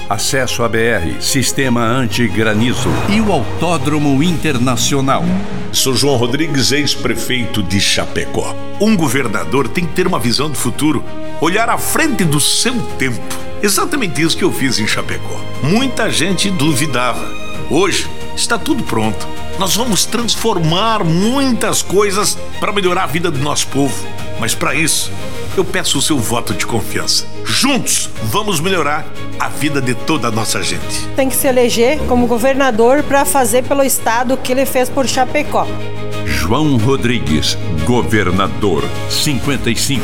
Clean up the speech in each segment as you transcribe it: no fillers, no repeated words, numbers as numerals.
acesso à BR, sistema anti-granizo e o Autódromo Internacional. Sou João Rodrigues, ex-prefeito de Chapecó. Um governador tem que ter uma visão do futuro, olhar à frente do seu tempo. Exatamente isso que eu fiz em Chapecó. Muita gente duvidava. Hoje está tudo pronto. Nós vamos transformar muitas coisas para melhorar a vida do nosso povo. Mas para isso, eu peço o seu voto de confiança. Juntos, vamos melhorar a vida de toda a nossa gente. Tem que se eleger como governador para fazer pelo estado o que ele fez por Chapecó. João Rodrigues, governador, 55.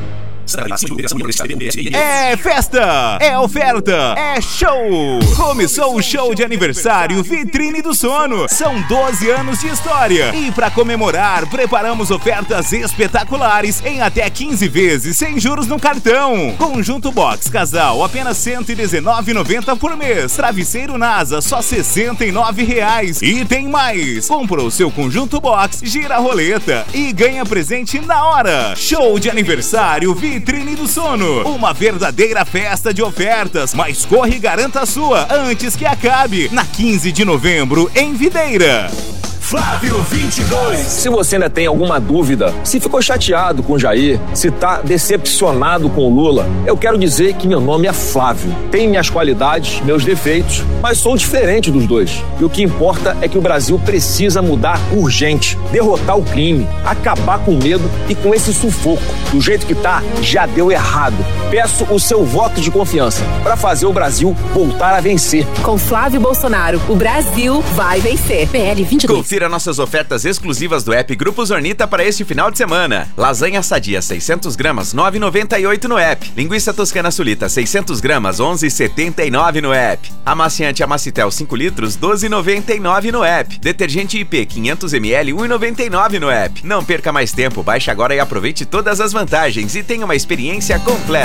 É festa, é oferta, é show! Começou o show de aniversário Vitrine do Sono. São 12 anos de história e para comemorar preparamos ofertas espetaculares em até 15 vezes sem juros no cartão. Conjunto Box Casal apenas R$ 119,90 por mês. Travesseiro NASA só R$ 69,00. E tem mais! Comprou seu Conjunto Box, gira a roleta e ganha presente na hora. Show de aniversário Vitrine do Sono, uma verdadeira festa de ofertas, mas corre e garanta a sua antes que acabe, na 15 de novembro, em Videira. Flávio 22. Se você ainda tem alguma dúvida, se ficou chateado com o Jair, se tá decepcionado com o Lula, eu quero dizer que meu nome é Flávio. Tenho minhas qualidades, meus defeitos, mas sou diferente dos dois. E o que importa é que o Brasil precisa mudar urgente, derrotar o crime, acabar com o medo e com esse sufoco. Do jeito que tá, já deu errado. Peço o seu voto de confiança para fazer o Brasil voltar a vencer. Com Flávio Bolsonaro, o Brasil vai vencer. PL 22. Confira nossas ofertas exclusivas do app Grupo Zornita para este final de semana. Lasanha sadia 600 gramas, 9,98 no app. Linguiça toscana sulita 600 gramas, 11,79 no app. Amaciante Amacitel 5 litros, 12,99 no app. Detergente IP 500 ml, 1,99 no app. Não perca mais tempo, baixe agora e aproveite todas as vantagens e tenha uma experiência completa.